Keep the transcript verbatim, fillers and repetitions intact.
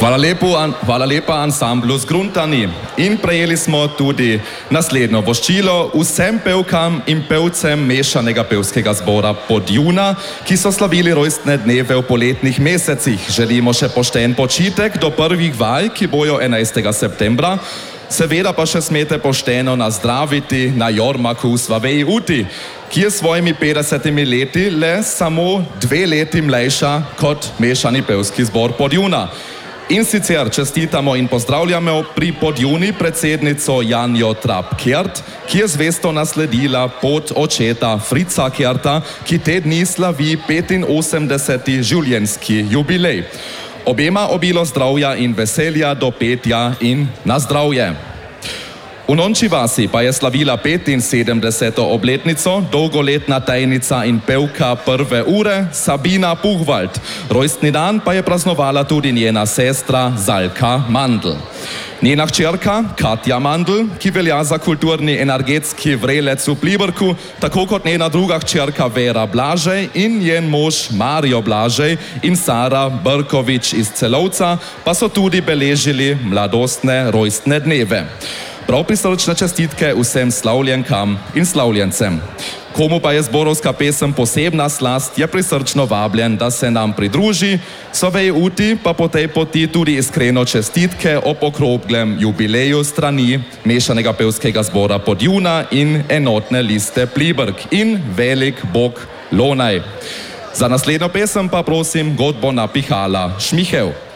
Hvala lepo, an, hvala lepa ansamblu Zgruntani. In prejeli smo tudi naslednjo voščilo vsem pevkam in pevcem mešanega pevskega zbora Podjuna, ki so slavili rojstne dneve v poletnih mesecih. Želimo še pošten počitek do prvih vaj, ki bojo enajstega septembra. Seveda pa še smete pošteno nazdraviti na Jormaku v Slaveji Uti, ki je svojimi petdesetimi leti le samo dve leti mlajša kot mešani pevski zbor Podjuna. In sicer čestitamo in pozdravljamo pri Podjuni predsednico Janjo Trap-Kert, ki je zvesto nasledila pot očeta Frica Kerta, ki te dni slavi petinosemdeseti življenjski jubilej. Obema obilo zdravja in veselja do petja in na zdravje. V Nonči vasi pa je slavila petinsedemdeseto obletnico dolgoletna tajnica in pevka prve ure Sabina Puhwald. Rojstni dan pa je praznovala tudi njena sestra Zalka Mandl. Njena hčerka Katja Mandl, ki velja za kulturni energetski vrelec v Pliberku, tako kot njena druga hčerka Vera Blažej in njen mož Mario Blažej in Sara Brkovič iz Celovca, pa so tudi beležili mladostne rojstne dneve. Prav prisrčne čestitke vsem slavljenkam in slavljencem. Komu pa je zborovska pesem posebna slast, je prisrčno vabljen, da se nam pridruži. Slaveji Uti pa po tej poti tudi iskreno čestitke ob okroglem jubileju strani mešanega pevskega zbora Podjuna in enotne liste Pliberk in velik bog Lonaj. Za naslednjo pesem pa prosim godbo napihala Šmihev.